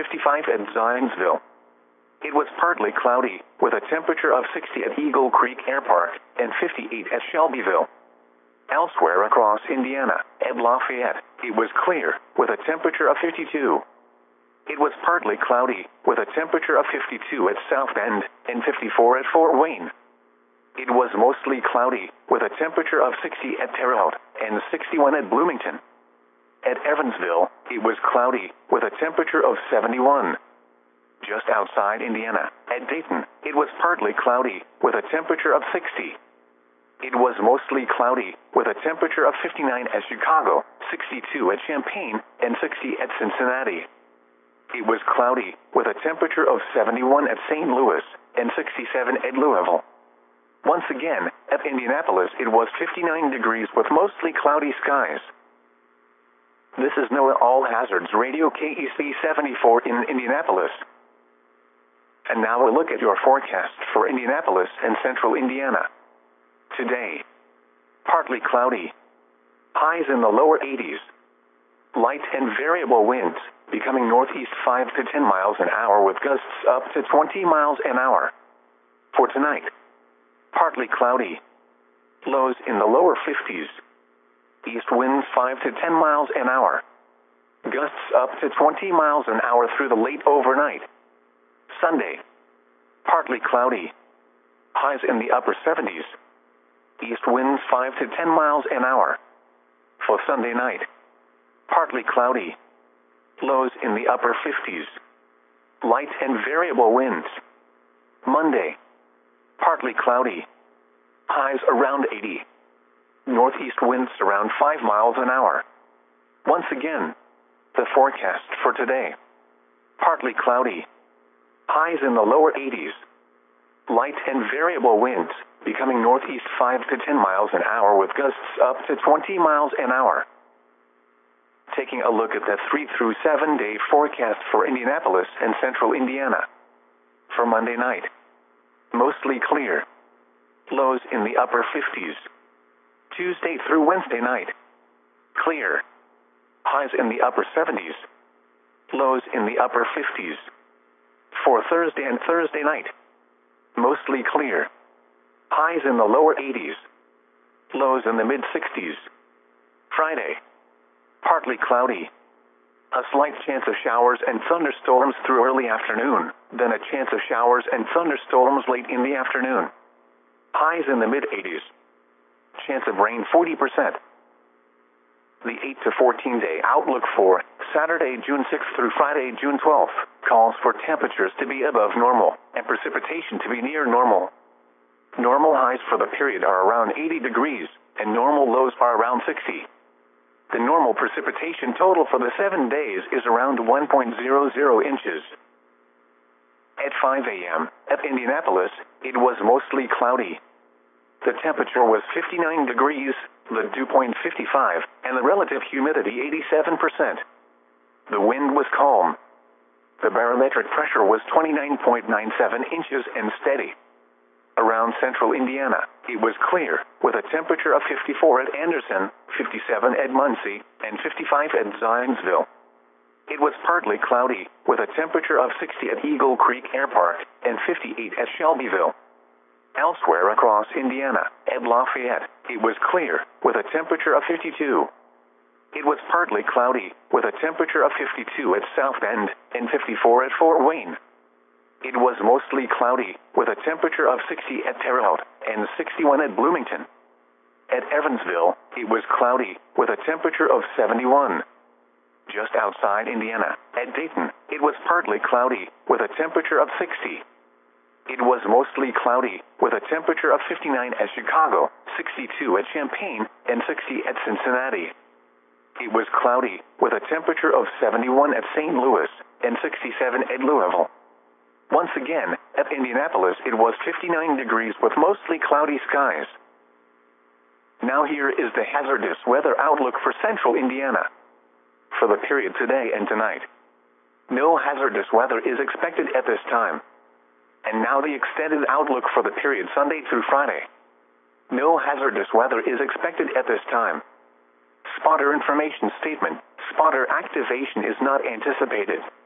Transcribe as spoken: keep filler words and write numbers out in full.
fifty-five at Zionsville. It was partly cloudy, with a temperature of sixty at Eagle Creek Air Park and fifty-eight at Shelbyville. Elsewhere across Indiana, at Lafayette, it was clear, with a temperature of fifty-two. It was partly cloudy, with a temperature of fifty-two at South Bend and fifty-four at Fort Wayne. It was mostly cloudy, with a temperature of sixty at Terre Haute and sixty-one at Bloomington. At Evansville, it was cloudy, with a temperature of seventy-one. Just outside Indiana, at Dayton, it was partly cloudy, with a temperature of sixty. It was mostly cloudy, with a temperature of fifty-nine at Chicago, sixty-two at Champaign, and sixty at Cincinnati. It was cloudy, with a temperature of seventy-one at Saint Louis, and sixty-seven at Louisville. Once again, at Indianapolis it was fifty-nine degrees with mostly cloudy skies. This is NOAA All Hazards Radio K E C seventy-four in Indianapolis. And now a look at your forecast for Indianapolis and central Indiana. Today, partly cloudy. Highs in the lower eighties. Light and variable winds, becoming northeast five to ten miles an hour with gusts up to twenty miles an hour. For tonight, partly cloudy. Lows in the lower fifties. East winds five to ten miles an hour. Gusts up to twenty miles an hour through the late overnight. Sunday, partly cloudy. Highs in the upper seventies. East winds five to ten miles an hour. For Sunday night, partly cloudy. Lows in the upper fifties. Light and variable winds. Monday, partly cloudy. Highs around eighty. Northeast winds around five miles an hour. Once again, the forecast for today. Partly cloudy. Highs in the lower eighties. Light and variable winds, becoming northeast five to ten miles an hour with gusts up to twenty miles an hour. Taking a look at the three through seven day forecast for Indianapolis and central Indiana. For Monday night, mostly clear. Lows in the upper fifties. Tuesday through Wednesday night, clear. Highs in the upper seventies. Lows in the upper fifties. For Thursday and Thursday night, mostly clear. Highs in the lower eighties. Lows in the mid sixties. Friday, partly cloudy. A slight chance of showers and thunderstorms through early afternoon, then a chance of showers and thunderstorms late in the afternoon. Highs in the mid eighties. Chance of rain forty percent. The eight to fourteen day outlook for Saturday, June sixth through Friday, June twelfth, calls for temperatures to be above normal and precipitation to be near normal. Normal highs for the period are around eighty degrees, and normal lows are around sixty. The normal precipitation total for the seven days is around one point zero zero inches. At five a m, at Indianapolis, it was mostly cloudy. The temperature was fifty-nine degrees, the dew point fifty-five, and the relative humidity eighty-seven percent. The wind was calm. The barometric pressure was twenty-nine point nine seven inches and steady. Around central Indiana, it was clear, with a temperature of fifty-four at Anderson, fifty-seven at Muncie, and fifty-five at Zionsville. It was partly cloudy, with a temperature of sixty at Eagle Creek Air Park, and fifty-eight at Shelbyville. Elsewhere across Indiana, at Lafayette, it was clear, with a temperature of fifty-two. It was partly cloudy, with a temperature of fifty-two at South Bend, and fifty-four at Fort Wayne. It was mostly cloudy, with a temperature of sixty at Terre Haute, and sixty-one at Bloomington. At Evansville, it was cloudy, with a temperature of seventy-one. Just outside Indiana, at Dayton, it was partly cloudy, with a temperature of sixty. It was mostly cloudy, with a temperature of fifty-nine at Chicago, sixty-two at Champaign, and sixty at Cincinnati. It was cloudy, with a temperature of seventy-one at Saint Louis, and sixty-seven at Louisville. Once again, at Indianapolis it was fifty-nine degrees with mostly cloudy skies. Now here is the hazardous weather outlook for central Indiana. For the period today and tonight, no hazardous weather is expected at this time. And now the extended outlook for the period Sunday through Friday. No hazardous weather is expected at this time. Spotter information statement: spotter activation is not anticipated.